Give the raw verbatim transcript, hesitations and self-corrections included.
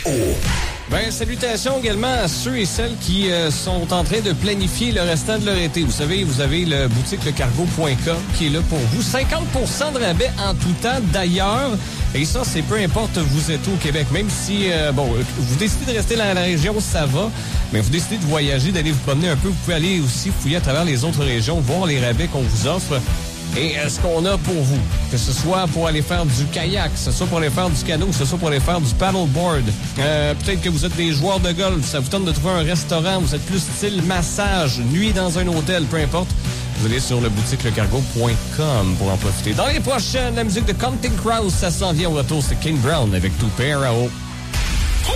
Ben, salutations également à ceux et celles qui euh, sont en train de planifier le restant de leur été. Vous savez, vous avez le boutique lecargo point com qui est là pour vous. cinquante pour cent de rabais en tout temps d'ailleurs. Et ça, c'est peu importe où vous êtes au Québec. Même si, euh, bon, vous décidez de rester dans la région, ça va. Mais vous décidez de voyager, d'aller vous promener un peu. Vous pouvez aller aussi fouiller à travers les autres régions, voir les rabais qu'on vous offre. Et euh, ce qu'on a pour vous, que ce soit pour aller faire du kayak, que ce soit pour aller faire du canot, que ce soit pour aller faire du paddleboard. Euh, peut-être que vous êtes des joueurs de golf, ça vous tente de trouver un restaurant, vous êtes plus style massage, nuit dans un hôtel, peu importe. Vous allez sur le boutique lecargo point com pour en profiter. Dans les prochaines, la musique de Counting Crows, ça s'en vient au retour, c'est King Brown avec Two Pair à haut.